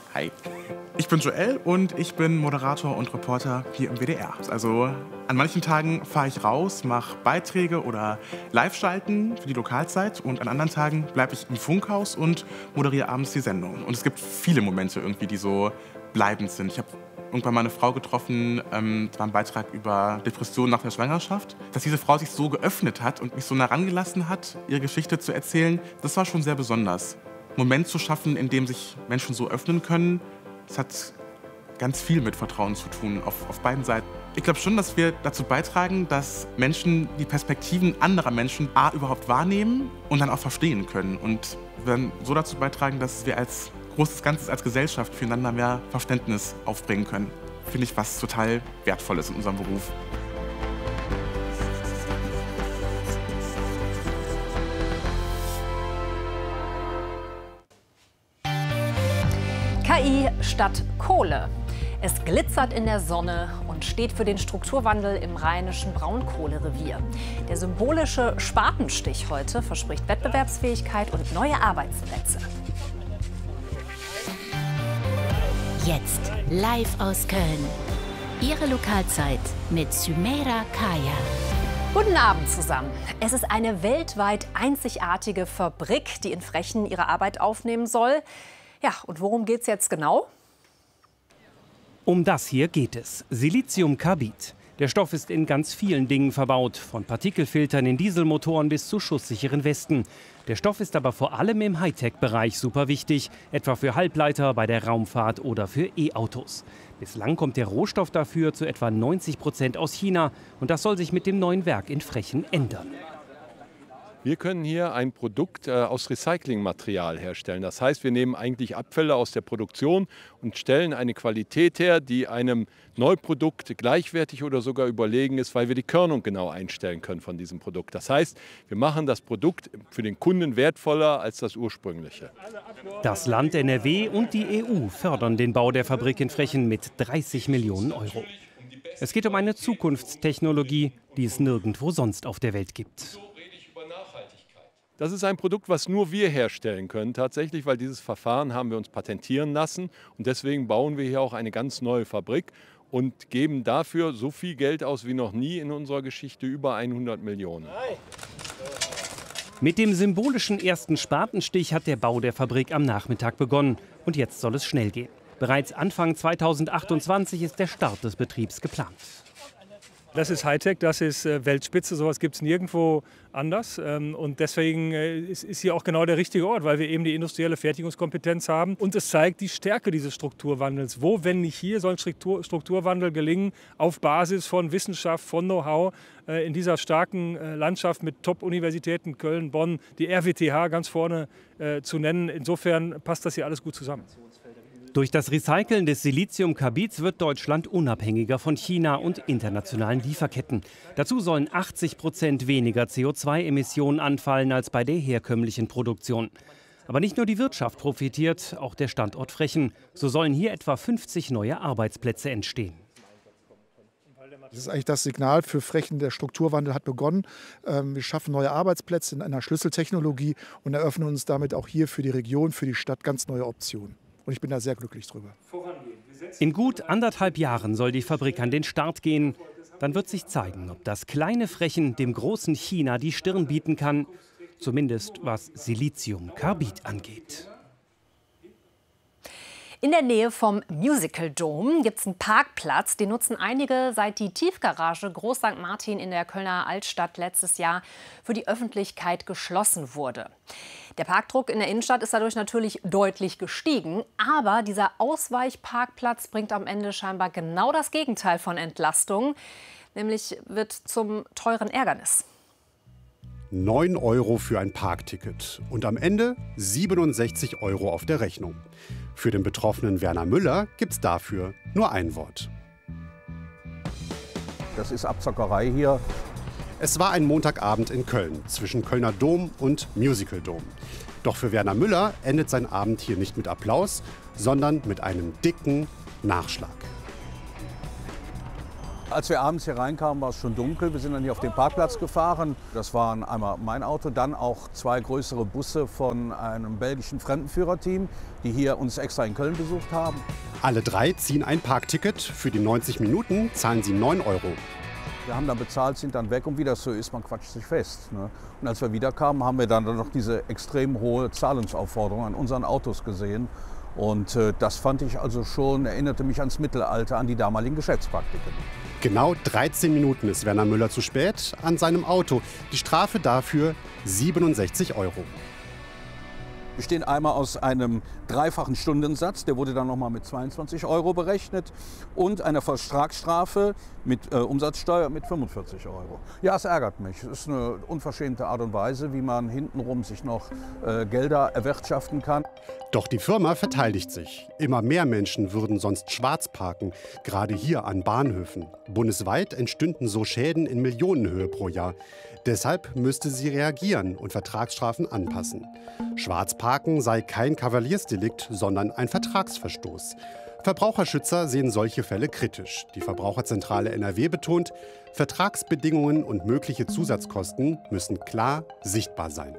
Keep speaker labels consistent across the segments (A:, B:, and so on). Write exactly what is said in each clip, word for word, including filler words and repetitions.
A: Hi. Ich bin Joel und ich bin Moderator und Reporter hier im W D R. Also an manchen Tagen fahre ich raus, mache Beiträge oder Live-Schalten für die Lokalzeit und an anderen Tagen bleibe ich im Funkhaus und moderiere abends die Sendung. Und es gibt viele Momente irgendwie, die so bleibend sind. Ich habe irgendwann mal eine Frau getroffen, ähm, das war ein Beitrag über Depressionen nach der Schwangerschaft. Dass diese Frau sich so geöffnet hat und mich so nah rangelassen hat, ihre Geschichte zu erzählen, das war schon sehr besonders. Einen Moment zu schaffen, in dem sich Menschen so öffnen können, das hat ganz viel mit Vertrauen zu tun, auf, auf beiden Seiten. Ich glaube schon, dass wir dazu beitragen, dass Menschen die Perspektiven anderer Menschen A, überhaupt wahrnehmen und dann auch verstehen können. Und wir werden so dazu beitragen, dass wir als großes Ganzes, als Gesellschaft füreinander mehr Verständnis aufbringen können. Finde ich was total Wertvolles in unserem Beruf.
B: K I statt Kohle. Es glitzert in der Sonne und steht für den Strukturwandel im rheinischen Braunkohlerevier. Der symbolische Spatenstich heute verspricht Wettbewerbsfähigkeit und neue Arbeitsplätze.
C: Jetzt live aus Köln. Ihre Lokalzeit mit Sümeira Kaya.
B: Guten Abend zusammen. Es ist eine weltweit einzigartige Fabrik, die in Frechen ihre Arbeit aufnehmen soll. Ja, und worum geht's jetzt genau?
D: Um das hier geht es. Siliziumkarbid. Der Stoff ist in ganz vielen Dingen verbaut, von Partikelfiltern in Dieselmotoren bis zu schusssicheren Westen. Der Stoff ist aber vor allem im Hightech-Bereich super wichtig, etwa für Halbleiter, bei der Raumfahrt oder für E-Autos. Bislang kommt der Rohstoff dafür zu etwa neunzig Prozent aus China und das soll sich mit dem neuen Werk in Frechen ändern.
E: Wir können hier ein Produkt äh, aus Recyclingmaterial herstellen. Das heißt, wir nehmen eigentlich Abfälle aus der Produktion und stellen eine Qualität her, die einem Neuprodukt gleichwertig oder sogar überlegen ist, weil wir die Körnung genau einstellen können von diesem Produkt. Das heißt, wir machen das Produkt für den Kunden wertvoller als das ursprüngliche.
D: Das Land N R W und die E U fördern den Bau der Fabrik in Frechen mit dreißig Millionen Euro. Es geht um eine Zukunftstechnologie, die es nirgendwo sonst auf der Welt gibt.
E: Das ist ein Produkt, was nur wir herstellen können, tatsächlich, weil dieses Verfahren haben wir uns patentieren lassen. Und deswegen bauen wir hier auch eine ganz neue Fabrik und geben dafür so viel Geld aus wie noch nie in unserer Geschichte, über hundert Millionen.
D: Mit dem symbolischen ersten Spatenstich hat der Bau der Fabrik am Nachmittag begonnen. Und jetzt soll es schnell gehen. Bereits Anfang zweitausendachtundzwanzig ist der Start des Betriebs geplant.
F: Das ist Hightech, das ist Weltspitze, sowas gibt es nirgendwo anders. Und deswegen ist hier auch genau der richtige Ort, weil wir eben die industrielle Fertigungskompetenz haben. Und es zeigt die Stärke dieses Strukturwandels. Wo, wenn nicht hier, soll ein Struktur, Strukturwandel gelingen, auf Basis von Wissenschaft, von Know-how, in dieser starken Landschaft mit Top-Universitäten, Köln, Bonn, die R W T H ganz vorne zu nennen. Insofern passt das hier alles gut zusammen.
D: Durch das Recyceln des Siliziumkarbids wird Deutschland unabhängiger von China und internationalen Lieferketten. Dazu sollen achtzig Prozent weniger C O zwei Emissionen anfallen als bei der herkömmlichen Produktion. Aber nicht nur die Wirtschaft profitiert, auch der Standort Frechen. So sollen hier etwa fünfzig neue Arbeitsplätze entstehen.
G: Das ist eigentlich das Signal für Frechen, der Strukturwandel hat begonnen. Wir schaffen neue Arbeitsplätze in einer Schlüsseltechnologie und eröffnen uns damit auch hier für die Region, für die Stadt ganz neue Optionen. Und ich bin da sehr glücklich drüber.
D: In gut anderthalb Jahren soll die Fabrik an den Start gehen. Dann wird sich zeigen, ob das kleine Frechen dem großen China die Stirn bieten kann. Zumindest was Siliziumkarbid angeht.
B: In der Nähe vom Musical Dome gibt es einen Parkplatz. Den nutzen einige, seit die Tiefgarage Groß Sankt Martin in der Kölner Altstadt letztes Jahr für die Öffentlichkeit geschlossen wurde. Der Parkdruck in der Innenstadt ist dadurch natürlich deutlich gestiegen. Aber dieser Ausweichparkplatz bringt am Ende scheinbar genau das Gegenteil von Entlastung. Nämlich wird zum teuren Ärgernis.
H: neun Euro für ein Parkticket und am Ende siebenundsechzig Euro auf der Rechnung. Für den betroffenen Werner Müller gibt es dafür nur ein Wort.
I: Das ist Abzockerei hier.
H: Es war ein Montagabend in Köln zwischen Kölner Dom und Musical Dome. Doch für Werner Müller endet sein Abend hier nicht mit Applaus, sondern mit einem dicken Nachschlag.
I: Als wir abends hier reinkamen, war es schon dunkel. Wir sind dann hier auf den Parkplatz gefahren. Das waren einmal mein Auto, dann auch zwei größere Busse von einem belgischen Fremdenführerteam, die hier uns extra in Köln besucht haben.
H: Alle drei ziehen ein Parkticket. Für die neunzig Minuten zahlen sie neun Euro.
I: Wir haben dann bezahlt, sind dann weg und wie das so ist, man quatscht sich fest. Ne? Und als wir wiederkamen, haben wir dann noch diese extrem hohe Zahlungsaufforderung an unseren Autos gesehen. Und äh, das fand ich also schon, erinnerte mich ans Mittelalter, an die damaligen Geschäftspraktiken.
H: Genau dreizehn Minuten ist Werner Müller zu spät an seinem Auto. Die Strafe dafür siebenundsechzig Euro.
I: Wir bestehen einmal aus einem dreifachen Stundensatz, der wurde dann nochmal mit zweiundzwanzig Euro berechnet, und einer Vertragsstrafe mit äh, Umsatzsteuer mit fünfundvierzig Euro. Ja, es ärgert mich. Es ist eine unverschämte Art und Weise, wie man hintenrum sich noch äh, Gelder erwirtschaften kann.
H: Doch die Firma verteidigt sich. Immer mehr Menschen würden sonst schwarz parken, gerade hier an Bahnhöfen. Bundesweit entstünden so Schäden in Millionenhöhe pro Jahr. Deshalb müsste sie reagieren und Vertragsstrafen anpassen. Schwarzparken sei kein Kavaliersdelikt, sondern ein Vertragsverstoß. Verbraucherschützer sehen solche Fälle kritisch. Die Verbraucherzentrale N R W betont, Vertragsbedingungen und mögliche Zusatzkosten müssen klar sichtbar sein.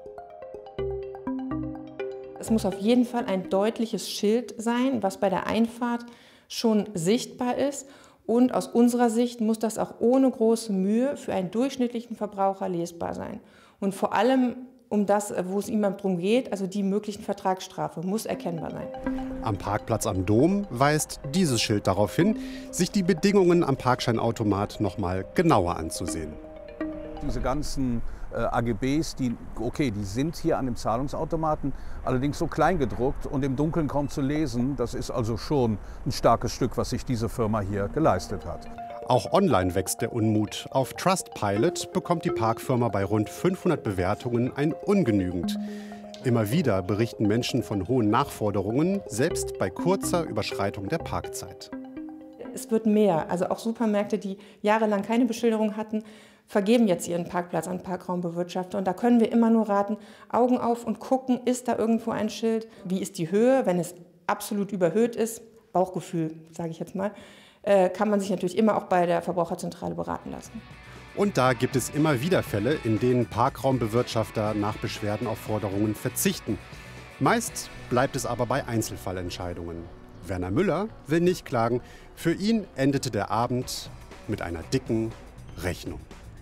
J: Es muss auf jeden Fall ein deutliches Schild sein, was bei der Einfahrt schon sichtbar ist. Und aus unserer Sicht muss das auch ohne große Mühe für einen durchschnittlichen Verbraucher lesbar sein. Und vor allem um das, wo es ihm darum geht, also die möglichen Vertragsstrafe, muss erkennbar sein.
H: Am Parkplatz am Dom weist dieses Schild darauf hin, sich die Bedingungen am Parkscheinautomat noch mal genauer anzusehen.
I: Diese ganzen äh, A G Bs, die, okay, die sind hier an dem Zahlungsautomaten, allerdings so klein gedruckt und im Dunkeln kaum zu lesen. Das ist also schon ein starkes Stück, was sich diese Firma hier geleistet hat.
H: Auch online wächst der Unmut. Auf Trustpilot bekommt die Parkfirma bei rund fünfhundert Bewertungen ein ungenügend. Immer wieder berichten Menschen von hohen Nachforderungen, selbst bei kurzer Überschreitung der Parkzeit.
J: Es wird mehr. Also auch Supermärkte, die jahrelang keine Beschilderung hatten, vergeben jetzt ihren Parkplatz an Parkraumbewirtschafter. Und da können wir immer nur raten, Augen auf und gucken, ist da irgendwo ein Schild? Wie ist die Höhe? Wenn es absolut überhöht ist, Bauchgefühl, sage ich jetzt mal, äh, kann man sich natürlich immer auch bei der Verbraucherzentrale beraten lassen.
H: Und da gibt es immer wieder Fälle, in denen Parkraumbewirtschafter nach Beschwerden auf Forderungen verzichten. Meist bleibt es aber bei Einzelfallentscheidungen. Werner Müller will nicht klagen. Für ihn endete der Abend mit einer dicken Rechnung.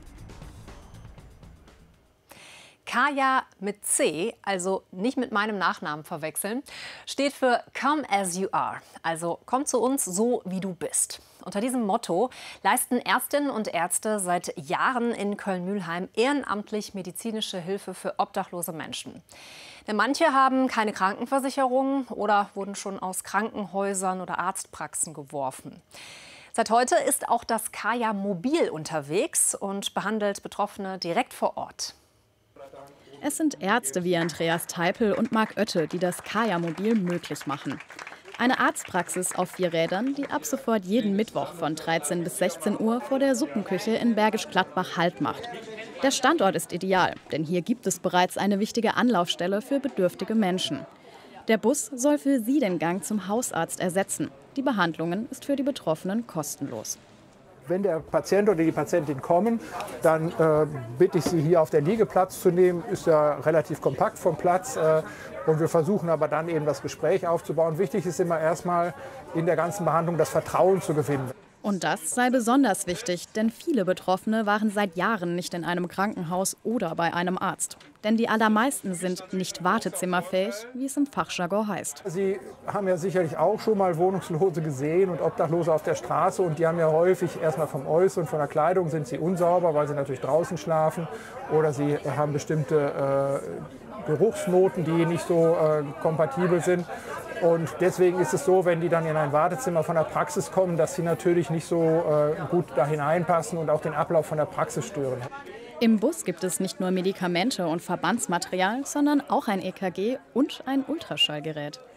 B: Kaya mit C, also nicht mit meinem Nachnamen verwechseln, steht für Come as you are, also komm zu uns so, wie du bist. Unter diesem Motto leisten Ärztinnen und Ärzte seit Jahren in Köln-Mülheim ehrenamtlich medizinische Hilfe für obdachlose Menschen. Denn manche haben keine Krankenversicherung oder wurden schon aus Krankenhäusern oder Arztpraxen geworfen. Seit heute ist auch das Kaya Mobil unterwegs und behandelt Betroffene direkt vor Ort.
K: Es sind Ärzte wie Andreas Teipel und Marc Oette, die das Kaya Mobil möglich machen. Eine Arztpraxis auf vier Rädern, die ab sofort jeden Mittwoch von dreizehn bis sechzehn Uhr vor der Suppenküche in Bergisch Gladbach Halt macht. Der Standort ist ideal, denn hier gibt es bereits eine wichtige Anlaufstelle für bedürftige Menschen. Der Bus soll für sie den Gang zum Hausarzt ersetzen. Die Behandlungen ist für die Betroffenen kostenlos.
L: Wenn der Patient oder die Patientin kommen, dann äh, bitte ich Sie, hier auf der Liege Platz zu nehmen. Ist ja relativ kompakt vom Platz. Äh, und wir versuchen aber dann eben das Gespräch aufzubauen. Wichtig ist immer erstmal in der ganzen Behandlung das Vertrauen zu gewinnen.
K: Und das sei besonders wichtig, denn viele Betroffene waren seit Jahren nicht in einem Krankenhaus oder bei einem Arzt. Denn die allermeisten sind nicht wartezimmerfähig, wie es im Fachjargon heißt.
L: Sie haben ja sicherlich auch schon mal Wohnungslose gesehen und Obdachlose auf der Straße. Und die haben ja häufig erstmal vom Äußeren, von der Kleidung sind sie unsauber, weil sie natürlich draußen schlafen. Oder sie haben bestimmte äh, Geruchsnoten, die nicht so äh, kompatibel sind. Und deswegen ist es so, wenn die dann in ein Wartezimmer von der Praxis kommen, dass sie natürlich nicht so äh, gut da hineinpassen und auch den Ablauf von der Praxis stören.
K: Im Bus gibt es nicht nur Medikamente und Verbandsmaterial, sondern auch ein E K G und ein Ultraschallgerät.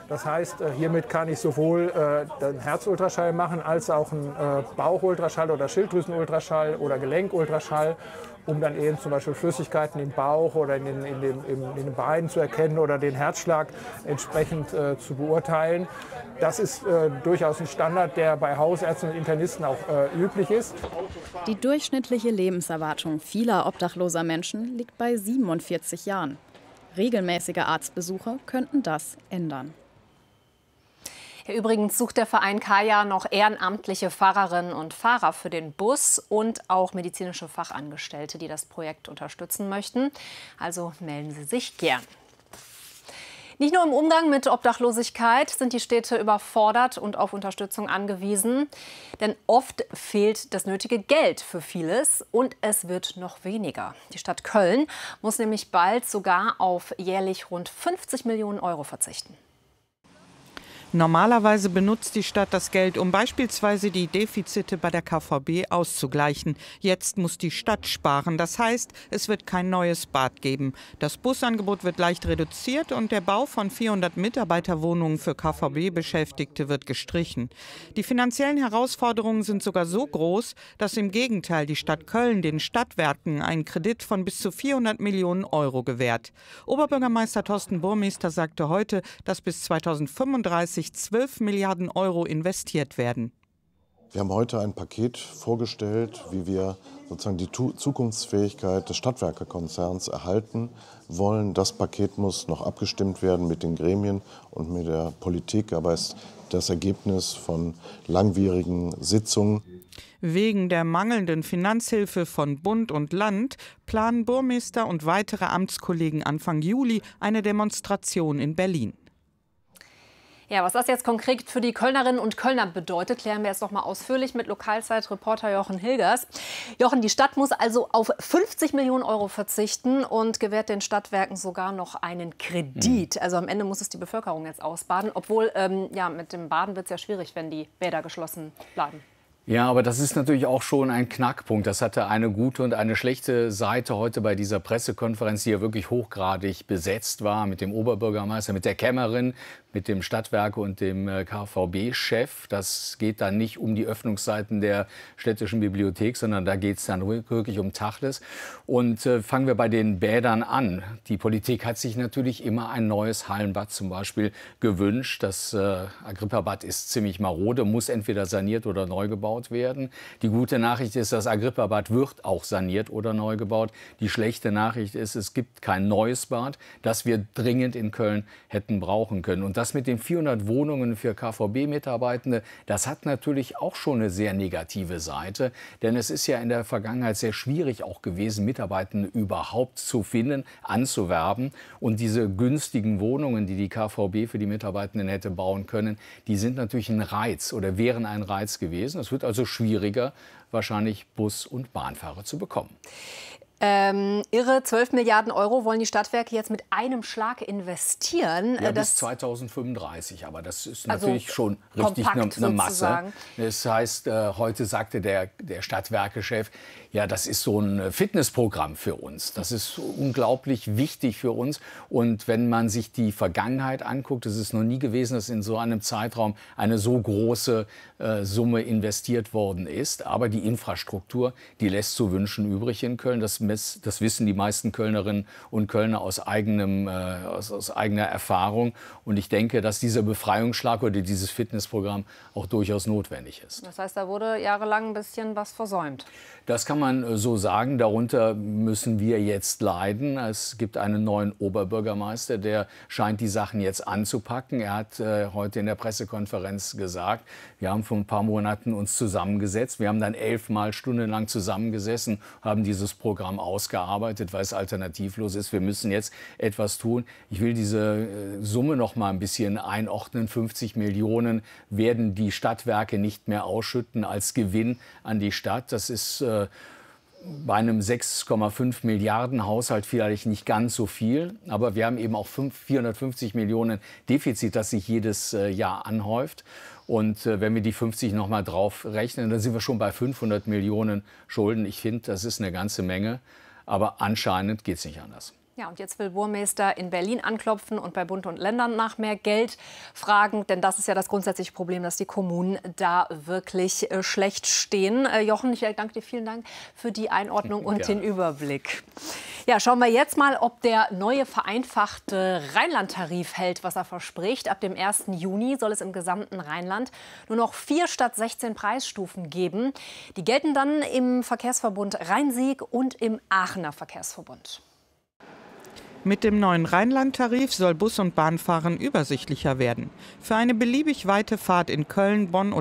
L: Das heißt, hiermit kann ich sowohl den Herzultraschall machen, als auch einen Bauchultraschall oder Schilddrüsenultraschall oder Gelenkultraschall, um dann eben zum Beispiel Flüssigkeiten im Bauch oder in den, in den, in den Beinen zu erkennen oder den Herzschlag entsprechend äh, zu beurteilen. Das ist äh, durchaus ein Standard, der bei Hausärzten und Internisten auch äh, üblich ist.
K: Die durchschnittliche Lebenserwartung vieler obdachloser Menschen liegt bei siebenundvierzig Jahren. Regelmäßige Arztbesuche könnten das ändern.
B: Übrigens sucht der Verein Kaya noch ehrenamtliche Fahrerinnen und Fahrer für den Bus und auch medizinische Fachangestellte, die das Projekt unterstützen möchten. Also melden Sie sich gern. Nicht nur im Umgang mit Obdachlosigkeit sind die Städte überfordert und auf Unterstützung angewiesen. Denn oft fehlt das nötige Geld für vieles und es wird noch weniger. Die Stadt Köln muss nämlich bald sogar auf jährlich rund fünfzig Millionen Euro verzichten.
M: Normalerweise benutzt die Stadt das Geld, um beispielsweise die Defizite bei der K V B auszugleichen. Jetzt muss die Stadt sparen. Das heißt, es wird kein neues Bad geben. Das Busangebot wird leicht reduziert und der Bau von vierhundert Mitarbeiterwohnungen für K V B-Beschäftigte wird gestrichen. Die finanziellen Herausforderungen sind sogar so groß, dass im Gegenteil die Stadt Köln den Stadtwerken einen Kredit von bis zu vierhundert Millionen Euro gewährt. Oberbürgermeister Thorsten Burmester sagte heute, dass bis zweitausendfünfunddreißig zwölf Milliarden Euro investiert werden.
N: Wir haben heute ein Paket vorgestellt, wie wir sozusagen die Zukunftsfähigkeit des Stadtwerkekonzerns erhalten wollen. Das Paket muss noch abgestimmt werden mit den Gremien und mit der Politik, aber es ist das Ergebnis von langwierigen Sitzungen.
M: Wegen der mangelnden Finanzhilfe von Bund und Land planen Burmester und weitere Amtskollegen Anfang Juli eine Demonstration in Berlin.
B: Ja, was das jetzt konkret für die Kölnerinnen und Kölner bedeutet, klären wir jetzt noch mal ausführlich mit Lokalzeitreporter Jochen Hilgers. Jochen, die Stadt muss also auf fünfzig Millionen Euro verzichten und gewährt den Stadtwerken sogar noch einen Kredit. Mhm. Also am Ende muss es die Bevölkerung jetzt ausbaden, obwohl ähm, ja, mit dem Baden wird es ja schwierig, wenn die Bäder geschlossen bleiben.
O: Ja, aber das ist natürlich auch schon ein Knackpunkt. Das hatte eine gute und eine schlechte Seite heute bei dieser Pressekonferenz, die ja wirklich hochgradig besetzt war, mit dem Oberbürgermeister, mit der Kämmerin, mit dem Stadtwerke und dem K V B-Chef. Das geht dann nicht um die Öffnungszeiten der städtischen Bibliothek, sondern da geht es dann wirklich um Tacheles. Und äh, fangen wir bei den Bädern an. Die Politik hat sich natürlich immer ein neues Hallenbad zum Beispiel gewünscht. Das äh, Agrippa-Bad ist ziemlich marode, muss entweder saniert oder neu gebaut werden. Die gute Nachricht ist, das Agrippa-Bad wird auch saniert oder neu gebaut. Die schlechte Nachricht ist, es gibt kein neues Bad, das wir dringend in Köln hätten brauchen können. Und das mit den vierhundert Wohnungen für K V B-Mitarbeitende, das hat natürlich auch schon eine sehr negative Seite. Denn es ist ja in der Vergangenheit sehr schwierig auch gewesen, Mitarbeitende überhaupt zu finden, anzuwerben. Und diese günstigen Wohnungen, die die K V B für die Mitarbeitenden hätte bauen können, die sind natürlich ein Reiz oder wären ein Reiz gewesen. Es wird also schwieriger, wahrscheinlich Bus- und Bahnfahrer zu bekommen.
B: Ähm, irre zwölf Milliarden Euro wollen die Stadtwerke jetzt mit einem Schlag investieren.
O: Ja,
B: das
O: bis zweitausendfünfunddreißig, aber das ist
B: also
O: natürlich schon richtig eine, eine Masse.
B: Sozusagen.
O: Das heißt, äh, heute sagte der, der Stadtwerkechef, ja, das ist so ein Fitnessprogramm für uns. Das ist unglaublich wichtig für uns. Und wenn man sich die Vergangenheit anguckt, es ist noch nie gewesen, dass in so einem Zeitraum eine so große äh, Summe investiert worden ist. Aber die Infrastruktur, die lässt zu wünschen übrig in Köln. Das Das wissen die meisten Kölnerinnen und Kölner aus, eigenem, äh, aus, aus eigener Erfahrung. Und ich denke, dass dieser Befreiungsschlag oder dieses Fitnessprogramm auch durchaus notwendig ist.
B: Das heißt, da wurde jahrelang ein bisschen was versäumt.
O: Das kann man so sagen. Darunter müssen wir jetzt leiden. Es gibt einen neuen Oberbürgermeister, der scheint die Sachen jetzt anzupacken. Er hat äh, heute in der Pressekonferenz gesagt, wir haben vor ein paar Monaten uns zusammengesetzt. Wir haben dann elfmal stundenlang zusammengesessen, haben dieses Programm ausgearbeitet, weil es alternativlos ist. Wir müssen jetzt etwas tun. Ich will diese äh, Summe noch mal ein bisschen einordnen. fünfzig Millionen werden die Stadtwerke nicht mehr ausschütten als Gewinn an die Stadt. Das ist äh, bei einem sechs Komma fünf Milliarden Haushalt vielleicht nicht ganz so viel. Aber wir haben eben auch vierhundertfünfzig Millionen Defizit, das sich jedes äh, Jahr anhäuft. Und äh, wenn wir die fünfzig noch mal drauf rechnen, dann sind wir schon bei fünfhundert Millionen Schulden. Ich finde, das ist eine ganze Menge. Aber anscheinend geht es nicht anders.
B: Ja, und jetzt will Burmeister in Berlin anklopfen und bei Bund und Ländern nach mehr Geld fragen. Denn das ist ja das grundsätzliche Problem, dass die Kommunen da wirklich äh, schlecht stehen. Äh, Jochen, ich danke dir, vielen Dank für die Einordnung und den Überblick. Ja, schauen wir jetzt mal, ob der neue vereinfachte Rheinland-Tarif hält, was er verspricht. Ab dem ersten Juni soll es im gesamten Rheinland nur noch vier statt sechzehn Preisstufen geben. Die gelten dann im Verkehrsverbund Rhein-Sieg und im Aachener Verkehrsverbund.
M: Mit dem neuen Rheinland-Tarif soll Bus- und Bahnfahren übersichtlicher werden. Für eine beliebig weite Fahrt in Köln, Bonn oder